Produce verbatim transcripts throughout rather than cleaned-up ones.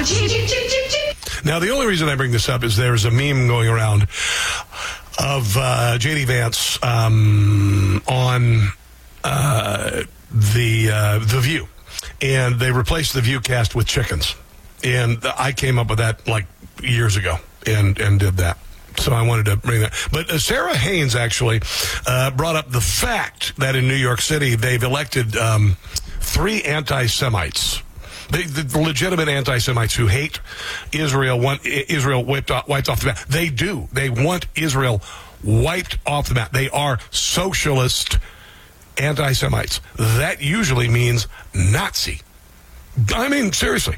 Now, the only reason I bring this up is there's a meme going around of uh, J D Vance um, on uh, the uh, The View, and they replaced the Viewcast with chickens, and I came up with that like years ago, and and did that. So I wanted to bring that. But uh, Sarah Haynes actually uh, brought up the fact that in New York City they've elected um, three anti-Semites. They, the legitimate anti-Semites who hate Israel, want Israel wiped off, wiped off the map. They do. They want Israel wiped off the map. They are socialist anti-Semites. That usually means Nazi. I mean, seriously.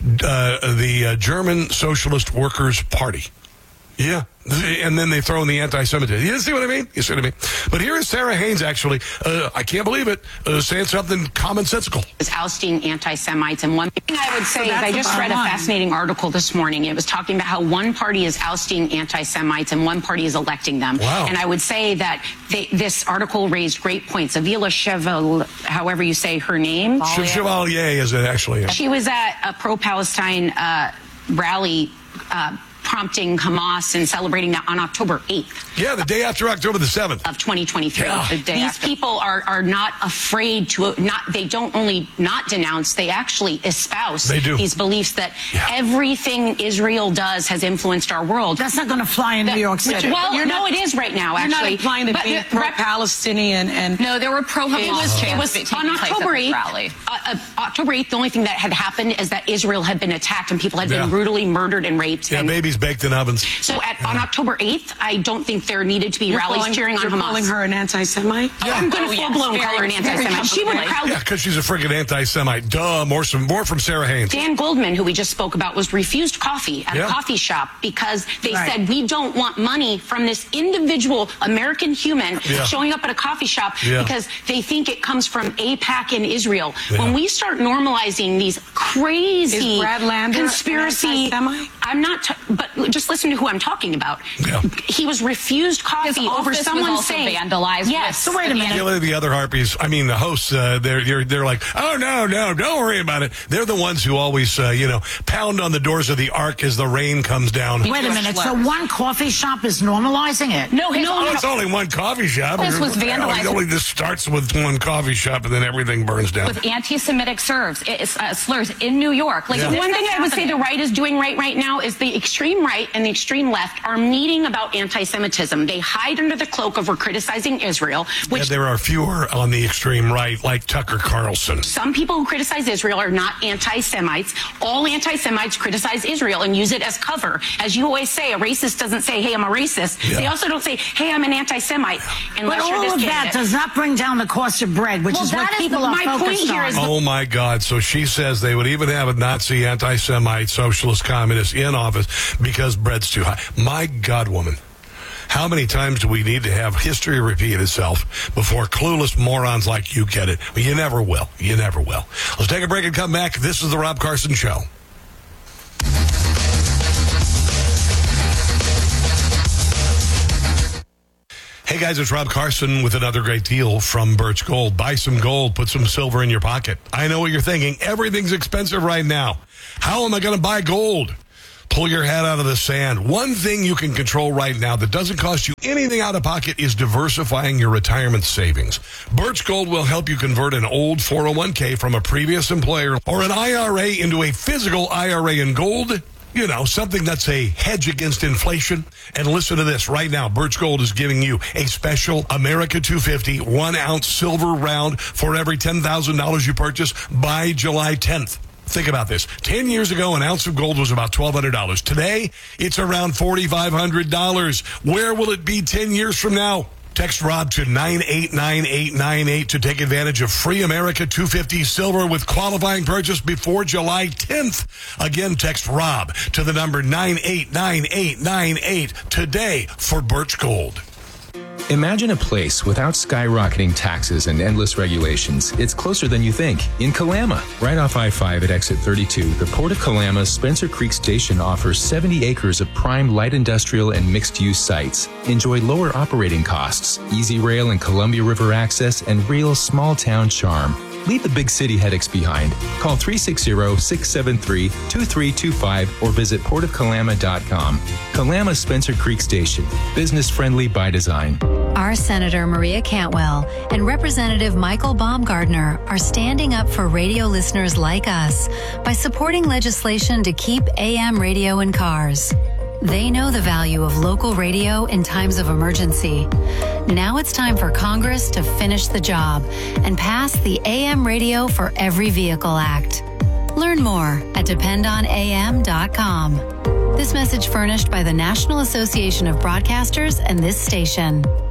Uh, the uh, German Socialist Workers' Party. Yeah. And then they throw in the anti-Semitism. You see what I mean? You see what I mean? But here is Sarah Haynes, actually, uh, I can't believe it, uh, saying something commonsensical. Is ousting anti-Semites. And one thing I would say so is I just read a fascinating article this morning. It was talking about how one party is ousting anti-Semites and one party is electing them. Wow. And I would say that they, this article raised great points. Avila Cheval, however you say her name. Chevalier is it actually. She was at a pro-Palestine uh, rally uh prompting Hamas and celebrating that on October eighth. Yeah, the day after October the seventh. Of twenty twenty-three. Yeah. The These after. people are, are not afraid to, not. they don't only not denounce, they actually espouse they do. these beliefs that yeah. everything Israel does has influenced our world. That's not going to fly in that, New York City. Well, you're no, not, it is right now, you're actually. You're not implying to be pro-Palestinian and... No, there were pro-Hamas. It was, it was on October eighth. Uh, uh, October eighth, the only thing that had happened is that Israel had been attacked and people had yeah. been brutally murdered and raped. Yeah, and, babies baked in ovens. So at, yeah. on October eighth, I don't think there needed to be you're rallies calling, cheering on you're Hamas. You're calling her an anti-Semite? Yeah. I'm going to oh, full-blown yes, call her an anti-Semite. She would proudly... Yeah, because she's a friggin' anti-Semite. Duh, more, some, more from Sarah Haynes. Dan Goldman, who we just spoke about, was refused coffee at yeah. a coffee shop because they right. said, we don't want money from this individual American human yeah. showing up at a coffee shop yeah. because they think it comes from AIPAC in Israel. Yeah. When we start normalizing these crazy Is Brad Lander conspiracy... I'm not... T- but just listen to who I'm talking about. Yeah. He was refused coffee over someone saying... vandalized. Yes. So wait a minute. The, the other Harpies, I mean, the hosts, uh, they're, they're they're like, oh, no, no, don't worry about it. They're the ones who always, uh, you know, pound on the doors of the ark as the rain comes down. Wait a minute. So one coffee shop is normalizing it? No, his no, no, it's only one coffee shop. This was vandalized. It only just starts with one coffee shop and then everything burns down. With anti-Semitic serves, uh, slurs in New York. Like yeah. One thing I would say the right is doing right right now is the extreme right and the extreme left are meeting about anti-Semitism. They hide under the cloak of we're criticizing Israel, which... Yeah, there are fewer on the extreme right, like Tucker Carlson. Some people who criticize Israel are not anti-Semites. All anti-Semites criticize Israel and use it as cover. As you always say, a racist doesn't say, hey, I'm a racist. Yeah. They also don't say, hey, I'm an anti-Semite. Yeah. But all of that does not bring down the cost of bread, which well, is what people the, are my focused point here on. is the, oh, my God. So she says they would even have a Nazi, anti-Semite, socialist, communist in office because bread's too high. My God, woman. How many times do we need to have history repeat itself before clueless morons like you get it? Well, you never will. You never will. Let's take a break and come back. This is the Rob Carson Show. Hey guys, it's Rob Carson with another great deal from Birch Gold. Buy some gold, put some silver in your pocket. I know what you're thinking. Everything's expensive right now. How am I going to buy gold? Pull your head out of the sand. One thing you can control right now that doesn't cost you anything out of pocket is diversifying your retirement savings. Birch Gold will help you convert an old four oh one k from a previous employer or an I R A into a physical I R A in gold. You know, something that's a hedge against inflation. And listen to this right now. Birch Gold is giving you a special America two fifty one ounce silver round for every ten thousand dollars you purchase by July tenth. Think about this. Ten years ago, an ounce of gold was about twelve hundred dollars. Today, it's around forty-five hundred dollars. Where will it be ten years from now? Text Rob to nine eight nine eight nine eight to take advantage of free America two fifty silver with qualifying purchase before July tenth. Again, text Rob to the number nine eight nine eight nine eight today for Birch Gold. Imagine a place without skyrocketing taxes and endless regulations. It's closer than you think. In Kalama, right off I five at exit thirty-two, the Port of Kalama's Spencer Creek Station offers seventy acres of prime light industrial and mixed-use sites. Enjoy lower operating costs, easy rail and Columbia River access, and real small-town charm. Leave the big city headaches behind. Call three six zero, six seven three, two three two five or visit port of kalama dot com. Kalama Spencer Creek Station. Business friendly by design. Our Senator Maria Cantwell and Representative Michael Baumgardner are standing up for radio listeners like us by supporting legislation to keep A M radio in cars. They know the value of local radio in times of emergency. Now it's time for Congress to finish the job and pass the A M Radio for Every Vehicle Act. Learn more at depend on A M dot com. This message furnished by the National Association of Broadcasters and this station.